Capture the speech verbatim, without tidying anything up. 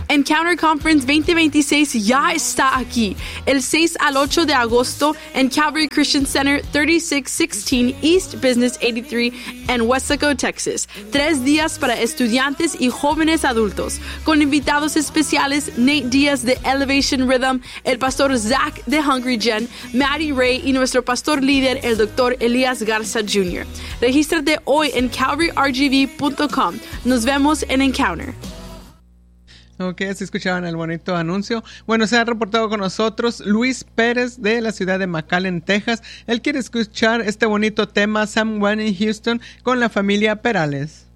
Encounter Conference veinte veintiséis ya está aquí. El seis al ocho de agosto en Calvary Christian Center, thirty-six sixteen East Business eighty-three en Weslaco, Texas. Tres días para estudiantes y jóvenes adultos. Con invitados especiales, Nate Díaz de Elevation Rhythm, el pastor Zach de Hungry Gen, Maddie Ray y nuestro pastor líder, el doctor Elías Garza junior Regístrate hoy en calvary r g v punto com. Nos vemos en Encounter. Ok, así escuchaban el bonito anuncio. Bueno, se ha reportado con nosotros Luis Pérez de la ciudad de McAllen, Texas. Él quiere escuchar este bonito tema Somewhere in Houston con la familia Perales.